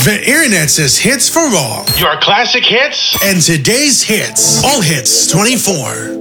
The internet says hits for all. Your classic hits and today's hits. All Hits 24.